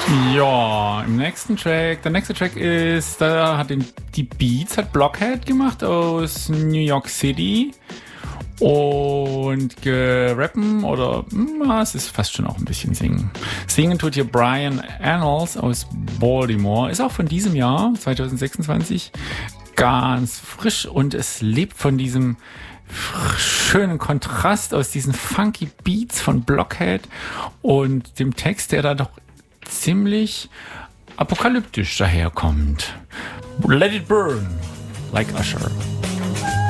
Ja, der nächste Track ist, die Beats hat Blockhead gemacht aus New York City und rappen es ist fast schon auch ein bisschen singen. Singen tut hier Brian Annals aus Baltimore, ist auch von diesem Jahr, 2026, ganz frisch und es lebt von diesem schönen Kontrast aus diesen funky Beats von Blockhead und dem Text, der da doch ziemlich apokalyptisch daherkommt. Let it burn, like Usher.